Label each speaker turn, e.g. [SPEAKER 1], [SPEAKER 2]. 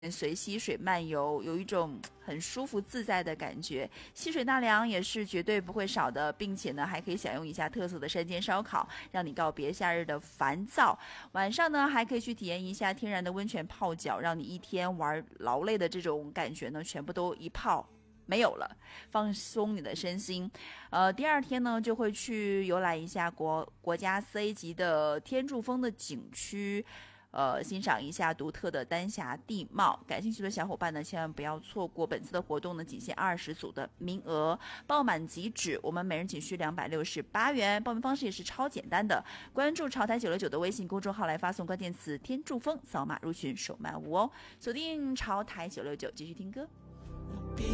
[SPEAKER 1] 随溪水漫游，有一种很舒服自在的感觉。溪水纳凉也是绝对不会少的，并且呢还可以享用一下特色的山间烧烤，让你告别夏日的烦躁。晚上呢还可以去体验一下天然的温泉泡脚，让你一天玩劳累的这种感觉呢全部都一泡没有了，放松你的身心。第二天呢就会去游览一下国家4A 级的天柱峰的景区。欣赏一下独特的丹霞地貌，感兴趣的小伙伴呢，千万不要错过本次的活动呢，仅限20组的名额，报满即止。我们每人仅需268元，报名方式也是超简单的，关注潮台969的微信公众号来发送关键词天柱峰，扫码入群手慢无哦。锁定潮台969，继续听歌。